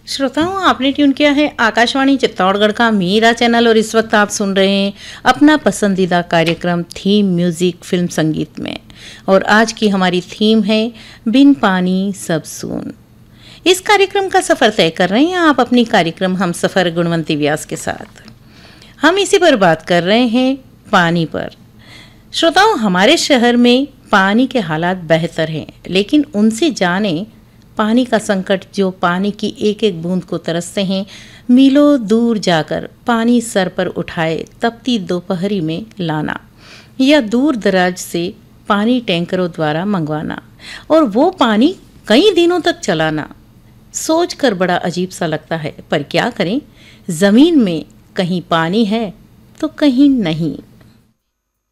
श्रोताओं, आपने ट्यून किया है आकाशवाणी चित्तौड़गढ़ का मीरा चैनल और इस वक्त आप सुन रहे हैं अपना पसंदीदा कार्यक्रम थीम म्यूजिक फिल्म संगीत में। और आज की हमारी थीम है बिन पानी सब सून। इस कार्यक्रम का सफ़र तय कर रहे हैं आप अपनी कार्यक्रम हम सफ़र गुणवंती व्यास के साथ। हम इसी पर बात कर रहे हैं पानी पर। श्रोताओं, हमारे शहर में पानी के हालात बेहतर हैं, लेकिन उनसे जाने पानी का संकट जो पानी की एक एक बूंद को तरसते हैं। मीलों दूर जाकर पानी सर पर उठाए तपती दोपहरी में लाना या दूर दराज से पानी टैंकरों द्वारा मंगवाना और वो पानी कई दिनों तक चलाना सोचकर बड़ा अजीब सा लगता है। पर क्या करें, ज़मीन में कहीं पानी है तो कहीं नहीं।